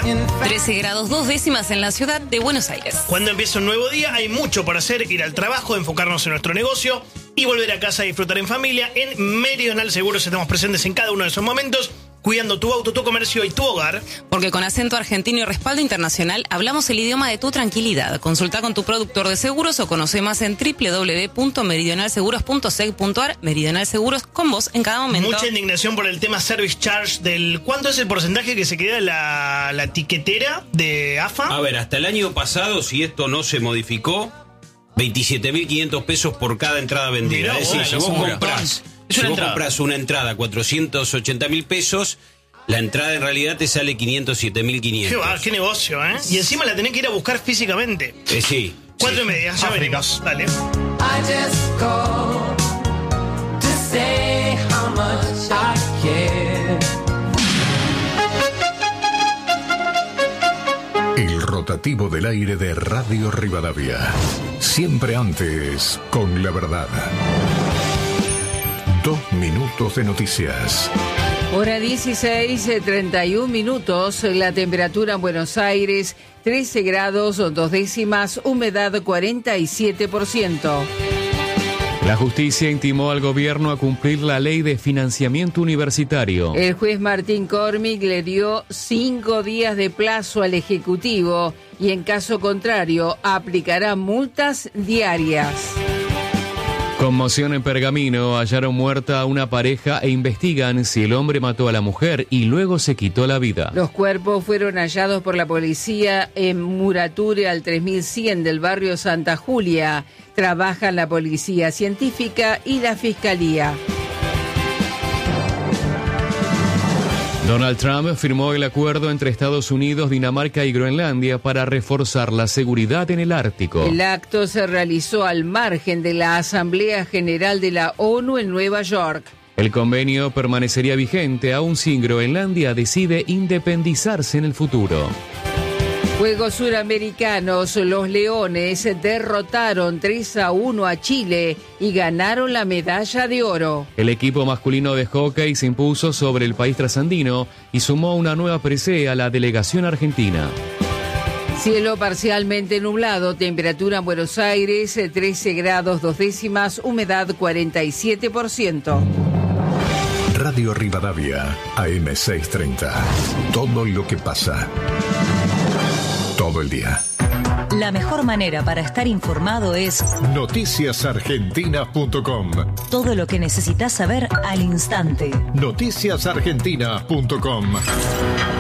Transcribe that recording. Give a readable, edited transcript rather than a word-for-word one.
13 grados 2 décimas en la ciudad de Buenos Aires. Cuando empieza un nuevo día hay mucho por hacer, ir al trabajo, enfocarnos en nuestro negocio y volver a casa a disfrutar en familia. En Meridional Seguros estamos presentes en cada uno de esos momentos, cuidando tu auto, tu comercio y tu hogar. Porque con acento argentino y respaldo internacional hablamos el idioma de tu tranquilidad. Consulta con tu productor de seguros o conoce más en www.meridionalseguros.seg.ar. Meridional Seguros, con vos en cada momento. Mucha indignación por el tema service charge del... ¿Cuánto es el porcentaje que se queda la etiquetera de AFA? A ver, hasta el año pasado, si esto no se modificó, 27.500 pesos por cada entrada vendida. Mirá, es decir, si vos compras una entrada 480.000 pesos, la entrada en realidad te sale 507.500. Qué negocio, ¿eh? Y encima la tenés que ir a buscar físicamente. Sí. 4:30, ya venimos. Dale. El rotativo del aire de Radio Rivadavia. Siempre antes, con la verdad. 2 minutos de noticias. Hora 16:31 minutos. La temperatura en Buenos Aires, 13 grados 2 décimas, humedad 47%. La justicia intimó al gobierno a cumplir la ley de financiamiento universitario. El juez Martín Cormick le dio 5 días de plazo al Ejecutivo y en caso contrario aplicará multas diarias. Conmoción en Pergamino, hallaron muerta a una pareja e investigan si el hombre mató a la mujer y luego se quitó la vida. Los cuerpos fueron hallados por la policía en Murature al 3100 del barrio Santa Julia. Trabajan la policía científica y la fiscalía. Donald Trump firmó el acuerdo entre Estados Unidos, Dinamarca y Groenlandia para reforzar la seguridad en el Ártico. El acto se realizó al margen de la Asamblea General de la ONU en Nueva York. El convenio permanecería vigente aun si Groenlandia decide independizarse en el futuro. Juegos Suramericanos, los Leones derrotaron 3-1 a Chile y ganaron la medalla de oro. El equipo masculino de hockey se impuso sobre el país trasandino y sumó una nueva presea a la delegación argentina. Cielo parcialmente nublado, temperatura en Buenos Aires 13 grados 2 décimas, humedad 47%. Radio Rivadavia, AM630. Todo lo que pasa. Todo el día. La mejor manera para estar informado es noticiasargentinas.com. Todo lo que necesitas saber al instante. Noticiasargentinas.com.